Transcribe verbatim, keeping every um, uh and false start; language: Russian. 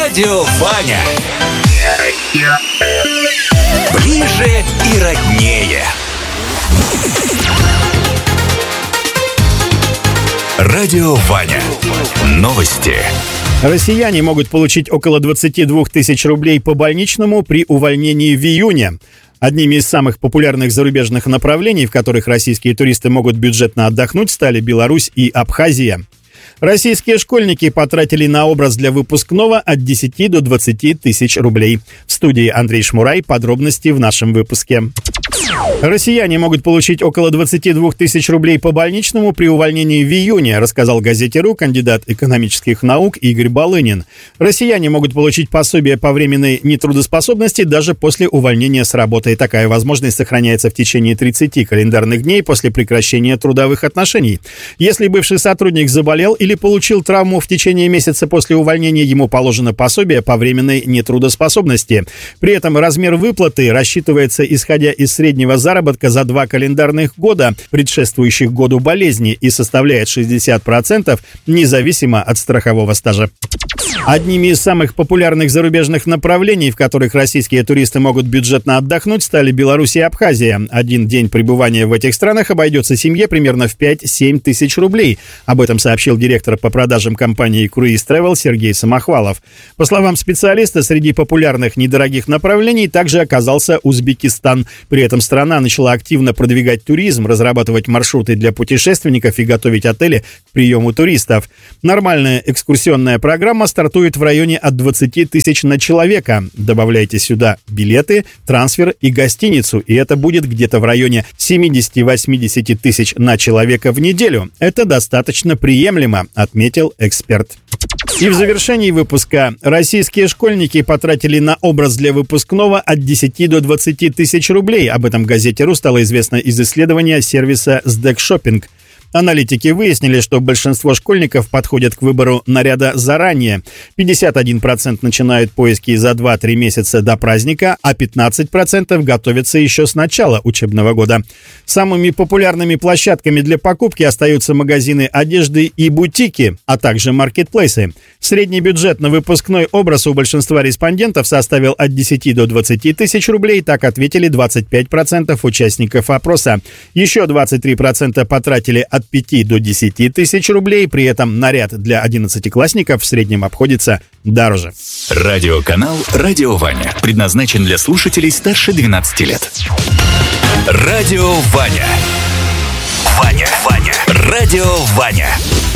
Радио Ваня. Ближе и роднее. Радио Ваня. Новости. Россияне могут получить около двадцать два тысяч рублей по больничному при увольнении в июне. Одними из самых популярных зарубежных направлений, в которых российские туристы могут бюджетно отдохнуть, стали Беларусь и Абхазия. Российские школьники потратили на образ для выпускного от десяти до двадцати тысяч рублей. В студии Андрей Шмурай. Подробности в нашем выпуске. Россияне могут получить около двадцати двух тысяч рублей по больничному при увольнении в июне, рассказал газете РУ кандидат экономических наук Игорь Балынин. Россияне могут получить пособие по временной нетрудоспособности даже после увольнения с работы. Такая возможность сохраняется в течение тридцати календарных дней после прекращения трудовых отношений. Если бывший сотрудник заболел или получил травму в течение месяца после увольнения, ему положено пособие по временной нетрудоспособности. При этом размер выплаты рассчитывается исходя из среднего заработка за два календарных года, предшествующих году болезни, и составляет шестьдесят процентов независимо от страхового стажа. Одними из самых популярных зарубежных направлений, в которых российские туристы могут бюджетно отдохнуть, стали Беларусь и Абхазия. Один день пребывания в этих странах обойдется семье примерно в пять-семь тысяч рублей. Об этом сообщил директор по продажам компании Cruise Travel Сергей Самохвалов. По словам специалиста, среди популярных недорогих направлений также оказался Узбекистан. При этом страна начала активно продвигать туризм, разрабатывать маршруты для путешественников и готовить отели к приему туристов. Нормальная экскурсионная программа стартует в районе от двадцати тысяч на человека. Добавляйте сюда билеты, трансфер и гостиницу, и это будет где-то в районе семидесяти-восьмидесяти тысяч на человека в неделю. Это достаточно приемлемо, отметил эксперт. И в завершении выпуска. Российские школьники потратили на образ для выпускного от десяти до двадцати тысяч рублей. Об этом газете РУ стало известно из исследования сервиса SDEC-Shopping. Аналитики выяснили, что большинство школьников подходят к выбору наряда заранее. пятьдесят один процент начинают поиски за два-три месяца до праздника, а пятнадцать процентов готовятся еще с начала учебного года. Самыми популярными площадками для покупки остаются магазины одежды и бутики, а также маркетплейсы. Средний бюджет на выпускной образ у большинства респондентов составил от десяти до двадцати тысяч рублей, так ответили двадцать пять процентов участников опроса. Еще двадцать три процента потратили от пяти до десяти тысяч рублей, при этом наряд для одиннадцатиклассников в среднем обходится дороже. Радиоканал «Радио Ваня» предназначен для слушателей старше двенадцати лет. Радио Ваня. Ваня, Ваня. Радио Ваня.